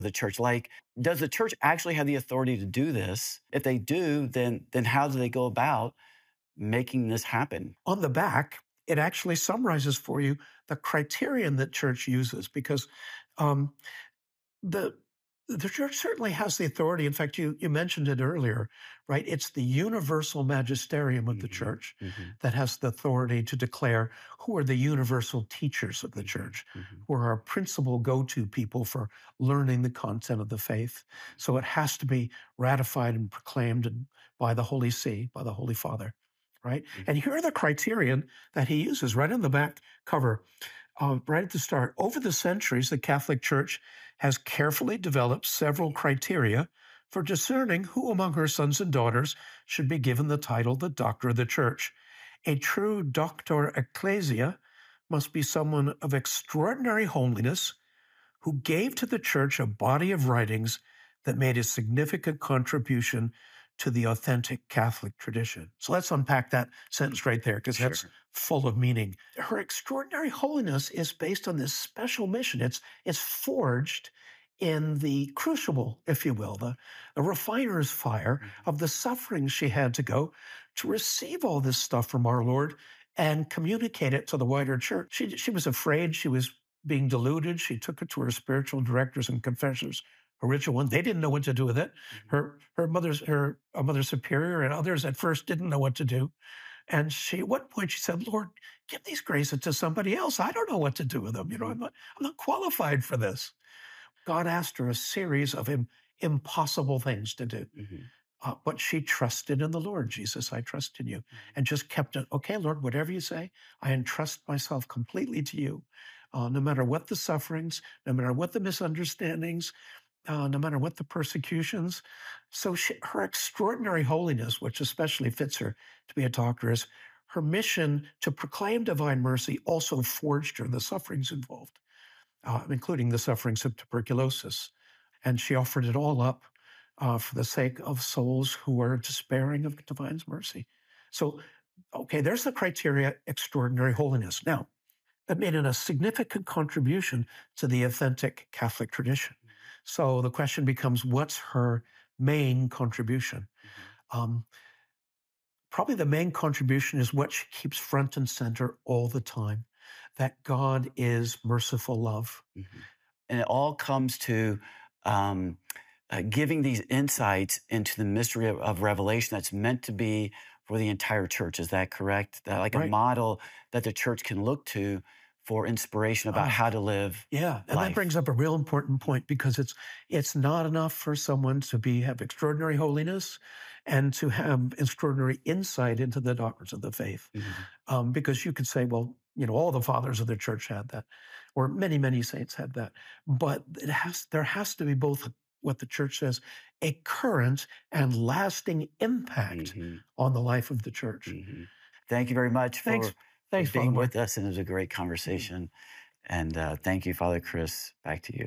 the church. Like, does the church actually have the authority to do this? If they do, then how do they go about making this happen? On the back, it actually summarizes for you the criterion that church uses, because um, the the church certainly has the authority. In fact, you mentioned it earlier, right? It's the universal magisterium of the church that has the authority to declare who are the universal teachers of the church, who are our principal go-to people for learning the content of the faith. So it has to be ratified and proclaimed by the Holy See, by the Holy Father, right? And here are the criterion that he uses right on the back cover. Right at the start. Over the centuries, the Catholic Church has carefully developed several criteria for discerning who among her sons and daughters should be given the title the Doctor of the Church. A true Doctor Ecclesia must be someone of extraordinary holiness who gave to the Church a body of writings that made a significant contribution to the authentic Catholic tradition. So let's unpack that sentence right there, because that's full of meaning. Her extraordinary holiness is based on this special mission. It's forged in the crucible, if you will, the refiner's fire of the suffering she had to go to receive all this stuff from our Lord and communicate it to the wider church. She was afraid she was being deluded. She took it to her spiritual directors and confessors, original ones. They didn't know what to do with it. Her mother superior and others at first didn't know what to do. And at one point she said, Lord, give these graces to somebody else. I don't know what to do with them. I'm not qualified for this. God asked her a series of impossible things to do. But she trusted in the Lord. Jesus, I trust in you. And just kept it, okay, Lord, whatever you say, I entrust myself completely to you. No matter what the sufferings, no matter what the misunderstandings, no matter what the persecutions. So her extraordinary holiness, which especially fits her to be a doctor, is her mission to proclaim divine mercy also forged her the sufferings involved, including the sufferings of tuberculosis. And she offered it all up for the sake of souls who are despairing of divine mercy. So, okay, there's the criteria, extraordinary holiness. Now, that made it a significant contribution to the authentic Catholic tradition. So the question becomes, what's her main contribution? Probably the main contribution is what she keeps front and center all the time, that God is merciful love. And it all comes to giving these insights into the mystery of Revelation that's meant to be for the entire church. Is that correct? That, like, a model that the church can look to for inspiration about how to live and life. that brings up a real important point, because it's not enough for someone to have extraordinary holiness and to have extraordinary insight into the doctrines of the faith. Because you could say, well, all the fathers of the church had that, or many, many saints had that. But there has to be both what the church says, a current and lasting impact on the life of the church. Thank you very much for being Father with us, and it was a great conversation. And thank you, Father Chris. Back to you.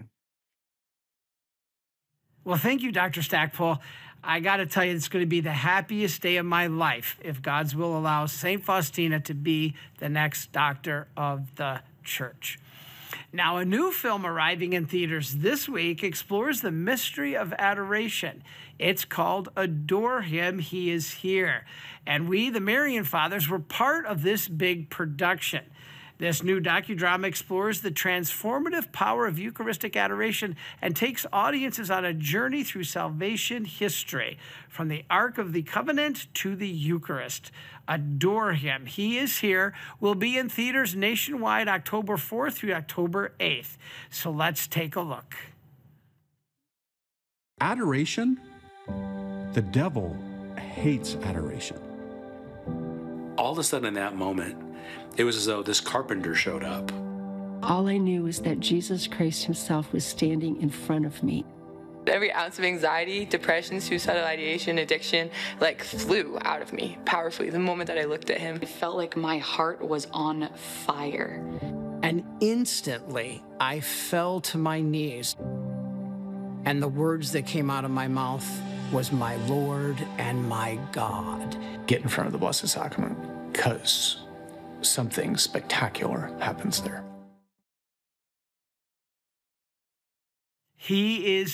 Well, thank you, Dr. Stackpole. I got to tell you, it's going to be the happiest day of my life if God's will allows St. Faustina to be the next doctor of the church. Now, a new film arriving in theaters this week explores the mystery of adoration. It's called Adore Him, He is Here. And we, the Marian Fathers, were part of this big production. This new docudrama explores the transformative power of Eucharistic adoration and takes audiences on a journey through salvation history, from the Ark of the Covenant to the Eucharist. Adore Him, He is Here will be in theaters nationwide October 4th through October 8th. So let's take a look. Adoration? The devil hates adoration. All of a sudden in that moment, it was as though this carpenter showed up. All I knew was that Jesus Christ himself was standing in front of me. Every ounce of anxiety, depression, suicidal ideation, addiction, flew out of me powerfully the moment that I looked at him. It felt like my heart was on fire. And instantly, I fell to my knees. And the words that came out of my mouth was, my Lord and my God. Get in front of the Blessed Sacrament, because something spectacular happens there. He is